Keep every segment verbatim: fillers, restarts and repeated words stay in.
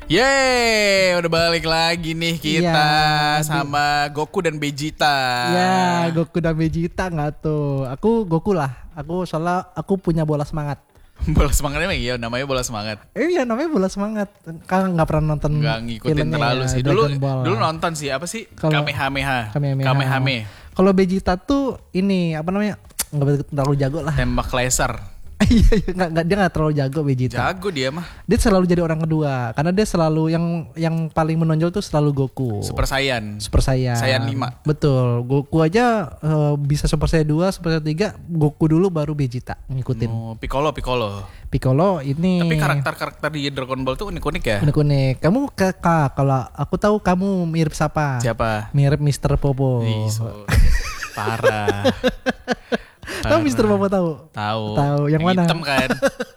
Yeay, udah balik lagi nih kita Ya, sama Goku dan Vegeta. Ya, Goku dan Vegeta nggak tuh? Aku Goku lah. Aku soalnya aku punya bola semangat. Bola semangatnya emang iya, namanya bola semangat. Eh iya namanya bola semangat. Kan nggak pernah nonton. Nggak ngikutin filmnya terlalu ya, sih. Dulu Dragon Ball. dulu nonton sih apa sih? Kalau- Kamehameha. Kamehameha. Kamehameha. Kalau Vegeta tuh ini apa namanya? Nggak terlalu jago lah. Tembak laser. Iya, iya, nggak nggak dia nggak terlalu jago Vegeta. Jago dia mah. Dia selalu jadi orang kedua karena dia selalu yang yang paling menonjol tuh selalu Goku. Super Saiyan. Super Saiyan. Saiyan lima. Betul. Goku aja eh, bisa Super Saiyan dua, Super Saiyan tiga, Goku dulu baru Vegeta ngikutin. Oh, Piccolo, Piccolo. Piccolo ini Tapi karakter-karakter di Dragon Ball tuh unik-unik ya. unik-unik. Kamu kakak, kalau aku tahu kamu mirip siapa? Siapa? Mirip mister Popo. Ih, so- parah. Kamu mister Popo tahu? Tahu. Tahu. Yang mana? Hitam kan.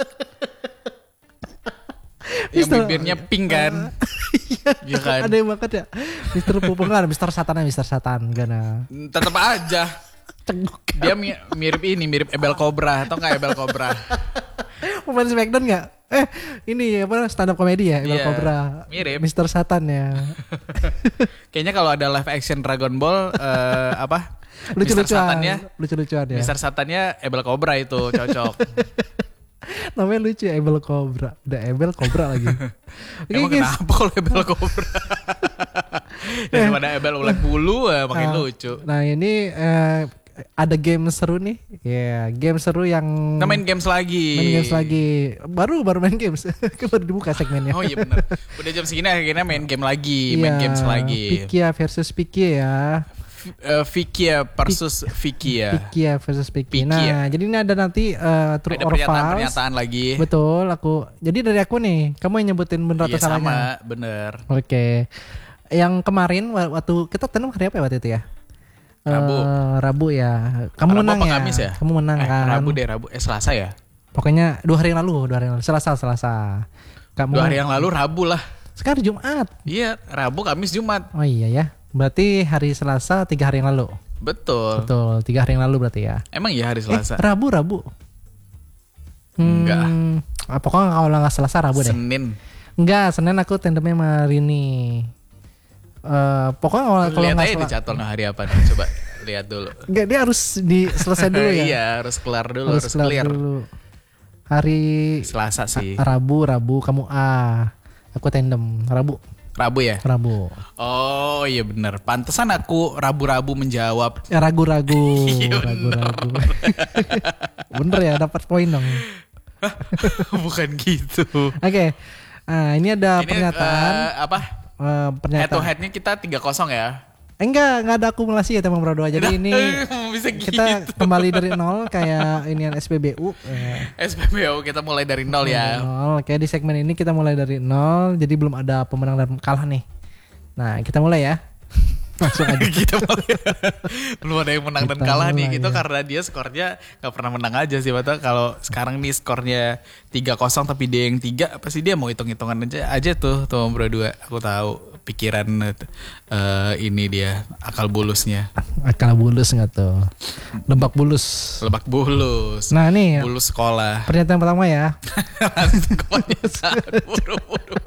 Yang Mister bibirnya pink kan. Iya kan. Ada yang banget ya. mister Popo kan ada mister Satan, mister Satan gana. Tetap aja. Cenguk. Dia mi- mirip ini, mirip Ebel Cobra atau enggak Ebel Cobra? Pemain Smackdown nggak? Eh, ini apa stand up comedy ya, Ebel Iya, Cobra. mirip. mister Satan ya. Kayaknya kalau ada live action Dragon Ball eh, apa? mister Lucu-lucuan. Satannya, Lucu-lucuan ya. mister Satannya Ebel Cobra itu cocok. Namanya lucu ya, Ebel Cobra. Udah Ebel Cobra lagi. Oke, Emang guys. kenapa kalau Ebel Cobra? Daripada Ebel ulat bulu eh, makin Nah, lucu. Nah, ini eh, ada game seru nih. Ya, game seru yang Kita main games lagi. main games lagi. Baru baru main games. Kan baru dibuka segmennya. Oh iya benar. Udah jam segini akhirnya main game lagi, main Iya, games lagi. Pikia versus Pikia ya. Uh, Vikia versus Vikia. Pikia versus Pikia. Pikia. Nah, jadi ini ada nanti uh, true Ada or false. pernyataan-pernyataan lagi. Betul, aku. Jadi dari aku nih, kamu yang nyebutin bener atau Iya salahnya. sama, bener. Oke. Yang kemarin wa- waktu kita tandem hari apa ya waktu itu ya? Rabu. Eh, Rabu ya. Kamu Rabu menang apa ya? Kamis ya? Kamu menang Eh, kan? Rabu deh, Rabu. Eh Selasa ya? Pokoknya dua hari yang lalu, dua hari yang lalu. Selasa, Selasa. Kamu Dua hari yang lalu Rabu lah. Sekarang Jumat. Iya, Rabu, Kamis, Jumat. Oh iya ya. Berarti hari Selasa tiga hari yang lalu. Betul. Betul, tiga hari yang lalu berarti ya. Emang iya hari Eh, Selasa? Rabu, Rabu. Enggak. Hmm, ah, pokoknya kalau nggak Selasa Rabu deh. Senin. Enggak, Senin aku tandemnya sama Rini. Eh, pokoknya kalau kalau Lihat nggak aja di Sel- jadwal hari apa nih. Coba lihat dulu. Enggak, dia harus diselesai dulu ya. Iya, harus kelar dulu, harus, harus, kelar clear. dulu. Hari Selasa sih. Rabu, Rabu kamu A. Aku tandem Rabu, Rabu ya? Rabu. Oh iya bener. Pantesan aku rabu-rabu menjawab. Ya ragu-ragu, Iya, ragu-ragu. Bener ya, dapat poin dong. Bukan gitu. Oke. Nah, ini ada Ini pernyataan eh, apa? eh, Head to pernyataan. headnya kita tiga kosong ya. Eh, enggak, enggak ada akumulasi ya teman berdua. Jadi ini Bisa gitu. kita kembali dari nol kayak inian S P B U. Eh, S P B O kita mulai dari nol ya. nol. Kayak di segmen ini kita mulai dari nol. Jadi belum ada pemenang dan kalah nih. Nah, kita mulai ya. Langsung aja. Kita mulai. Belum ada yang menang dan Kita kalah nih mulai, gitu ya. karena dia skornya nggak pernah menang aja sih. Padahal kalau sekarang nih skornya tiga kosong tapi dia yang tiga, pasti dia mau hitung-hitungan aja aja tuh tuh berdua. Aku tahu pikiran eh, ini dia akal bulusnya. Akal bulus nggak tuh? Lebak bulus. Lebak bulus. Nah, nih Bulus sekolah. pernyataan pertama ya. Langsung ke pernyataan buru-buru.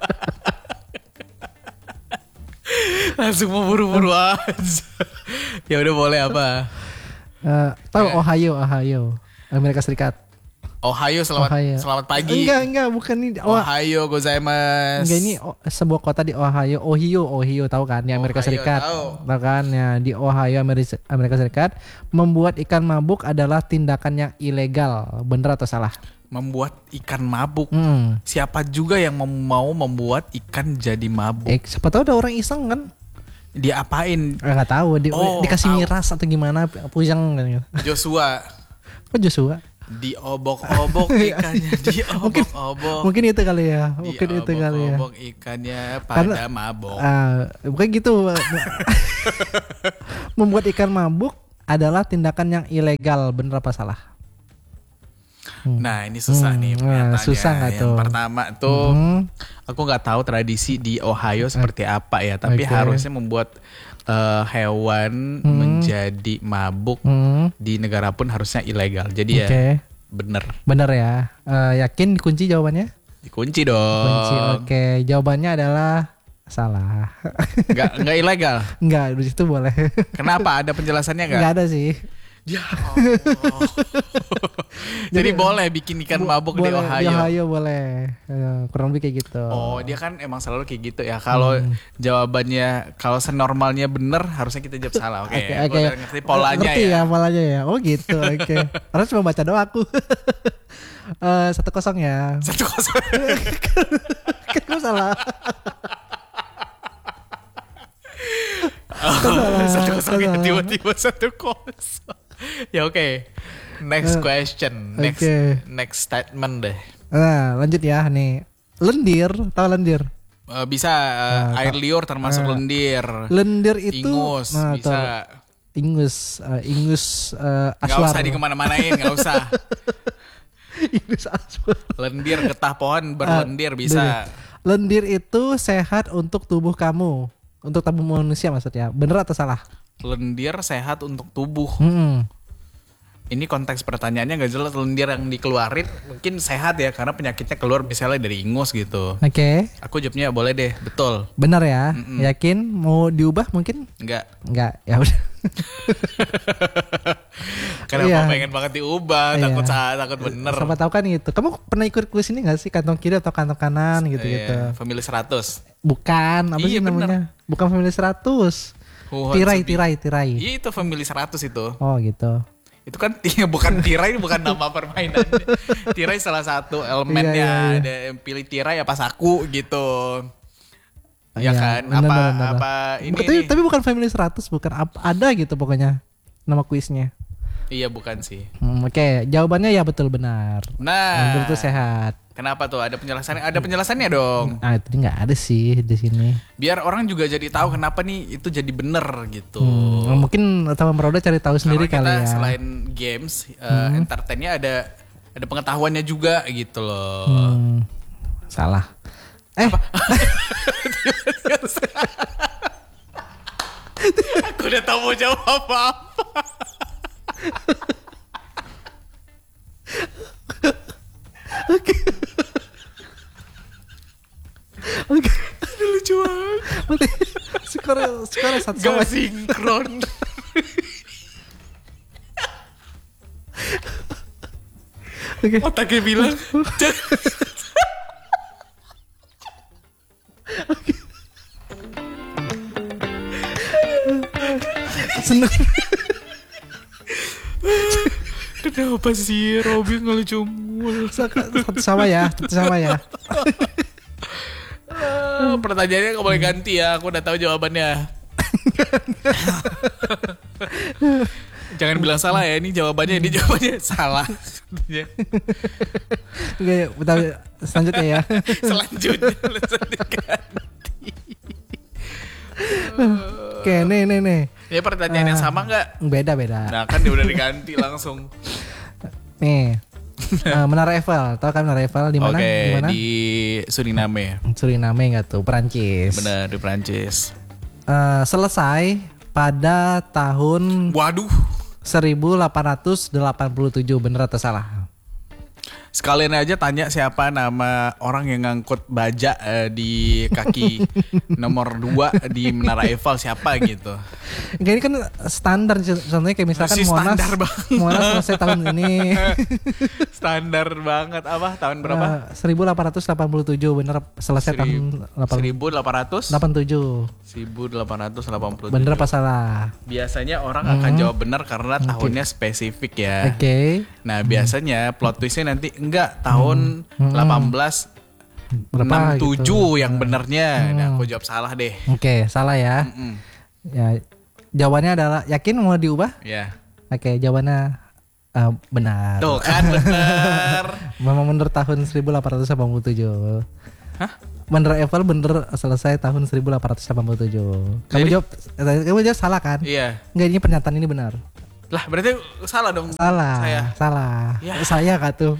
Langsung mau buru-buru aja. Ya udah boleh apa? Eh, tahu Eh. Ohio, Ohio, Amerika Serikat. Ohio selamat Ohio. selamat pagi. Enggak, enggak, bukan ini. Oh, Ohio gozaimasu. enggak, ini oh, sebuah kota di Ohio, Ohio, Ohio tahu kan di Amerika Ohio, Serikat. tahu. Tahu kan ya, di Ohio Amerika, Amerika Serikat membuat ikan mabuk adalah tindakan yang ilegal. Bener atau salah? Membuat ikan mabuk. Hmm. Siapa juga yang mem- mau membuat ikan jadi mabuk? Eh, siapa tahu ada orang iseng kan? Dia apain? Enggak tahu, di, Oh, dikasih tahu. miras atau gimana, puyeng kan. Joshua Kok Joshua? diobok-obok ikannya, diobok-obok. Mungkin itu kali ya. Mungkin itu kali ya. Diobok-obok ikannya pada Karena- mabok. Ah, bukan gitu. Membuat ikan mabuk adalah tindakan yang ilegal, bener apa salah? Hmm. Nah ini susah Hmm, nih nah, pernyataannya. susah nggak Yang tuh? pertama tuh Hmm. aku nggak tahu tradisi di Ohio seperti apa ya, tapi Oke. harusnya membuat eh, hewan Hmm. menjadi mabuk Hmm. di negara pun harusnya ilegal. Jadi Oke, ya bener. bener ya. Eh, yakin kunci jawabannya? Dikunci dong. Kunci. Oke, jawabannya adalah salah. Enggak enggak ilegal. Enggak, di situ boleh. Kenapa? Ada penjelasannya enggak? Enggak ada sih. Ya Allah. Jadi boleh bikin ikan mabuk di Boleh, Ohio. Di Ohio boleh. Eh, kurang lebih kayak gitu. Oh, dia kan emang selalu kayak gitu ya. Kalau Hmm. jawabannya kalau senormalnya bener, harusnya kita jawab salah. Oke, Oke, gua oke. udah ngerti polanya Ngerti ya. ya polanya ya. Oh gitu. Oke. Harus cuma baca doang aku. Eh, satu kosong ya. Satu kosong. Kan gue salah. Oh, satu kosong ya, salah. tiba-tiba satu kosong. Ya oke. Next Eh, question. Next oke. next statement deh. Nah, lanjut ya nih. Lendir, tahu lendir? Eh, bisa eh, Nah, air tak- liur termasuk nah, lendir. Lendir itu Ingus nah, bisa. tuh, ingus, eh, ingus eh, Gak aswar. usah di kemana-manain, gak usah. Ingus aswar. Lendir getah pohon berlendir Ah, bisa. Lendir itu sehat untuk tubuh kamu, untuk tubuh manusia maksudnya. Bener atau salah? Lendir sehat untuk tubuh. Hmm. Ini konteks pertanyaannya gak jelas. Lendir yang dikeluarin mungkin sehat ya, karena penyakitnya keluar misalnya dari ingus gitu. Oke, Aku jawabnya boleh deh, betul. benar ya. Mm-mm. Yakin mau diubah mungkin? Enggak. Enggak, ya udah. Kenapa Iya. pengen banget diubah? Iya. Takut salah, takut bener. Siapa tahu kan itu. Kamu pernah ikut kuis ini gak sih, kantong kiri atau kantong kanan gitu-gitu? Iya, Family seratus. Bukan, apa Iya, sih namanya? Bukan family seratus. Oh, Tirai, Hatsubi. tirai, tirai. Iya itu Family seratus itu. Oh gitu. Itu kan ti- bukan tirai, bukan nama permainannya. Tirai salah satu elemennya. Iya, iya, iya. Ada yang pilih tirai apa saku gitu. Ya Iya, kan? benar, apa benar, benar. apa ini tapi, nih? tapi bukan family seratus, bukan ap- ada gitu pokoknya nama kuisnya. Iya bukan sih. Hmm, Oke, jawabannya ya betul benar. Nah, Lendir itu sehat. kenapa tuh? Ada penjelasannya? Ada penjelasannya dong. Ah, itu nggak ada sih di sini. Biar orang juga jadi tahu kenapa nih itu jadi bener gitu. Hmm, mungkin teman Meroda cari tahu sendiri Karena kita kali ya. selain games, uh, entertainnya ada ada pengetahuannya juga gitu loh. Hmm, salah. Eh, Aku udah tahu mau jawab apa. oke. Lucu banget. Berarti skor skor satu sama. Gak sinkron. Oke. Otaknya bilang. Seneng. Kenapa sih Robin nggak lucu mulu? Satu sama ya, satu sama ya. Ah, pertanyaannya nggak boleh ganti ya. Aku udah tahu jawabannya. Jangan bilang salah ya. Ini jawabannya, ini jawabannya salah. Oke, bentar, selanjutnya ya. Selanjutnya langsung diganti. Oke, nih nih nih. Ini pertanyaan yang sama nggak? Beda beda. Nah kan dia udah diganti langsung. Nih. Eh, Menara Eiffel, tahu kan Menara Eiffel di mana? Oke, Di mana? di Suriname. Suriname enggak tuh, Perancis. Benar, di Prancis. Eh, selesai pada tahun Waduh. seribu delapan ratus delapan puluh tujuh, bener atau salah? Sekalian aja tanya siapa nama orang yang ngangkut baja eh, di kaki nomor dua di Menara Eiffel, siapa gitu. Kayak ini kan standar, contohnya kayak misalkan Masih Monas, standar banget. Monas selesai tahun ini. Standar banget. Apa tahun berapa? Eh, seribu delapan ratus delapan puluh tujuh, bener selesai tahun delapan- seribu delapan ratus delapan puluh tujuh. seribu delapan ratus delapan puluh tujuh. Bener apa salah? Biasanya orang akan jawab benar karena tahunnya spesifik ya. Oke. Nah, biasanya plot twistnya nanti enggak tahun delapan belas enam Berapa puluh tujuh gitu? yang benernya. Nah, aku jawab salah deh. Oke, salah ya. Mm-mm. Ya, jawabannya adalah, yakin mau diubah? Ya. Oke, jawabannya eh, benar. Tuh kan bener. Memang bener tahun seribu delapan ratus delapan puluh tujuh. Hah? Menara Eiffel bener selesai tahun seribu delapan ratus delapan puluh tujuh. Kamu Jadi- jawab, eh, kamu jawab salah kan? Iya. Enggak, ini pernyataan ini benar. Lah, berarti salah dong. Salah, Saya. salah. Ya. Saya kak tuh.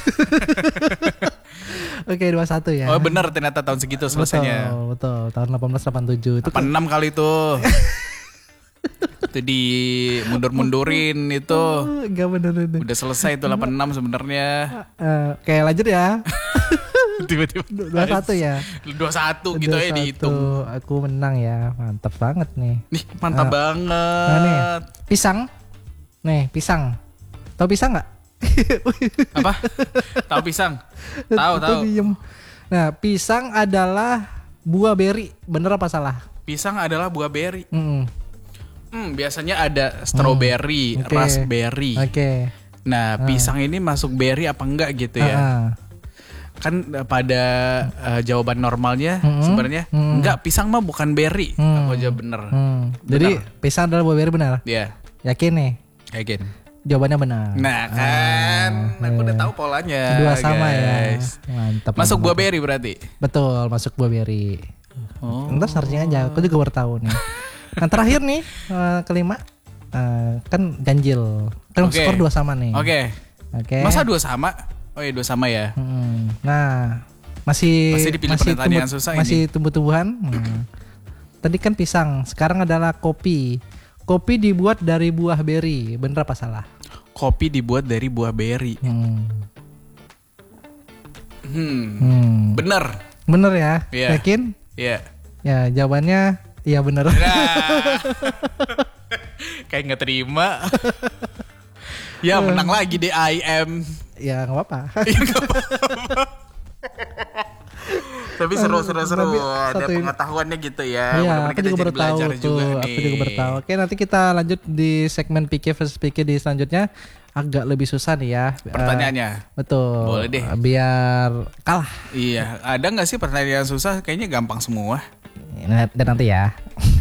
Oke, dua satu ya. Oh, bener ternyata tahun segitu selesainya. Betul, betul. Tahun delapan belas delapan puluh tujuh itu. Apa enam kali tuh. Itu di mundur-mundurin itu. Enggak bener itu. Udah selesai itu delapan enam sebenarnya. Eh, Oke, lanjut ya. Tiba-tiba Dua satu ya. dua satu gitu Dua ya satu. dihitung. Aku menang ya. Mantap banget nih. Nih mantap Ah. banget. Nah nih, pisang. Nih, pisang. Tahu pisang nggak? Apa? Tahu pisang? Tahu Aku tahu. diem. Nah, pisang adalah buah beri. Bener apa salah? Pisang adalah buah beri. Mm-mm. Hmm, biasanya ada strawberry, Oke. raspberry. Oke. Nah, pisang ini masuk berry apa enggak gitu ya? Ah, Kan eh, pada eh, jawaban normalnya Mm-mm. sebenarnya Mm-mm. enggak, pisang mah bukan berry. Hmm. Aku jawab bener. Hmm. Jadi pisang adalah buah beri benar. Iya, Yakin nih? yakin. Jawabannya benar. Nah kan, Ah, aku udah iya. tahu polanya. Dua sama guys. ya. Mantap. Masuk mantap. buah berry berarti. Betul, masuk buah beri. Oh. Entar searching aja, aku juga baru tahu nih. Nah terakhir nih, eh, kelima, eh, kan ganjil. Kan Oke. skor dua sama nih. Oke. Oke. Masa dua sama? Oh iya dua sama ya. Hmm. Nah, masih Pasti dipilih masih pertanyaan susah ini. masih tumbuh-tumbuhan. Hmm. Tadi kan pisang, sekarang adalah kopi. Kopi dibuat dari buah beri, bener apa salah? Kopi dibuat dari buah berry. Hmm. Hmm. Hmm. Bener. Bener ya? Iya. Yakin? Iya. Ya jawabannya iya bener. Nah. Kayak nggak terima. Ya menang lagi deh I M. Ya nggak apa-apa. Ya, nggak apa-apa. Tapi seru seru seru. Tapi Ada satu ini- pengetahuannya gitu ya. Iya, Mudah-mudahan aku kita juga jadi baru tahu belajar tuh. juga Aku nih. juga baru tahu. Oke, nanti kita lanjut di segmen P K versus P K di selanjutnya. Agak lebih susah nih ya. Pertanyaannya. Eh, betul. Boleh deh. Biar kalah. Iya, ada nggak sih pertanyaan susah? Kayaknya gampang semua. Dan nanti ya.